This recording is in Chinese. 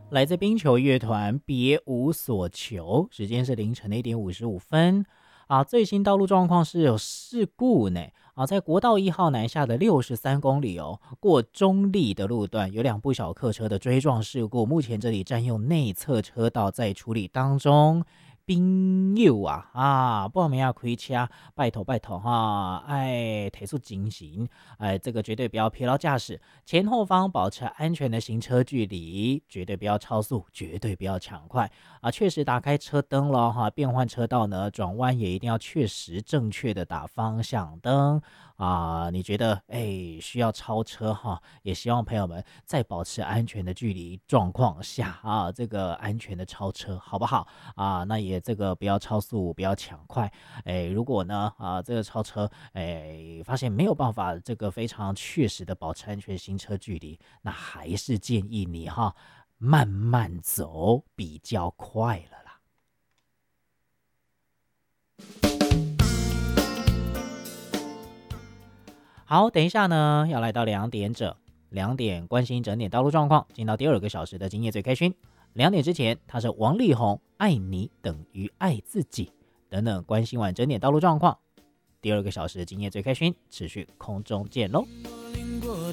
来自冰球乐团别无所求，时间是凌晨的1:55啊。最新道路状况是有事故呢啊，在国道1号南下的63公里哦，过中立的路段有2部小客车的追撞事故，目前这里占用内侧车道在处理当中。朋友半暝开车，拜托拜托哈，提出警醒，这个绝对不要疲劳驾驶，前后方保持安全的行车距离，绝对不要超速，绝对不要抢快啊！确实打开车灯了哈，变换车道呢，转弯也一定要确实正确的打方向灯啊！你觉得需要超车哈，也希望朋友们在保持安全的距离状况下啊，这个安全的超车好不好啊？那也这个不要超速，不要抢快。如果呢这个超车发现没有办法这个非常确实的保持安全行车距离，那还是建议你哈慢慢走比较快了啦。好，等一下呢要来到2点整，2点关心整点道路状况，进到第2个小时的今夜最开心。2点之前，他是王力宏，爱你等于爱自己等等，关心完整点道路状况。第2个小时的今夜最开心，持续空中见喽。